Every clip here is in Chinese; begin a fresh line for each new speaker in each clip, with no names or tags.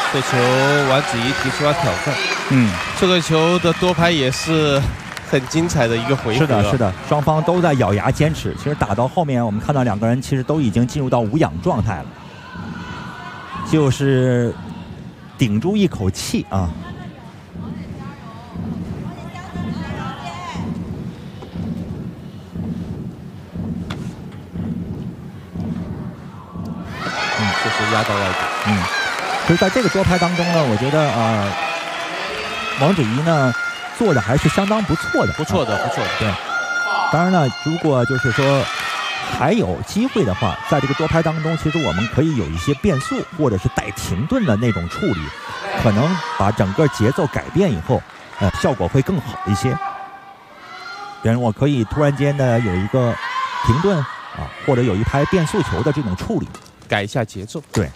这球王子怡提出了挑战。这个球的多拍也是很精彩的一个回合。
是的，是的，双方都在咬牙坚持。其实打到后面，我们看到两个人其实都已经进入到无氧状态了，就是顶住一口气啊。
就是压到外边。
其实在这个多拍当中呢，我觉得王芷怡呢做的还是相当不错的，
不错的。
对，当然呢，如果就是说还有机会的话，在这个多拍当中，其实我们可以有一些变速，或者是带停顿的那种处理，可能把整个节奏改变以后，效果会更好一些。比如我可以突然间的有一个停顿或者有一拍变速球的这种处理，
改一下节奏。
对。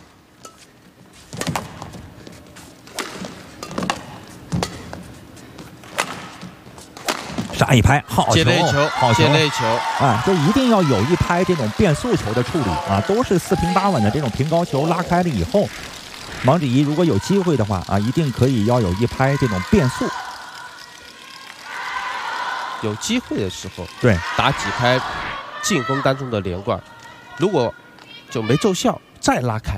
杀一拍，好球，
接内球，
好球，
接内球，
就一定要有一拍这种变速球的处理都是4平8稳的这种平高球拉开了以后，王芷怡如果有机会的话一定可以要有一拍这种变速。
有机会的时候，
对，
打几拍进攻当中的连贯，如果就没奏效，再拉开。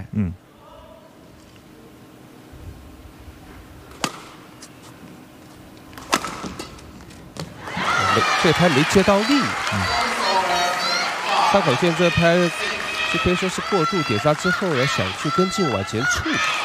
这拍没接到力。范口线这拍就可以说是过度点杀之后呢，想去跟进往前处理。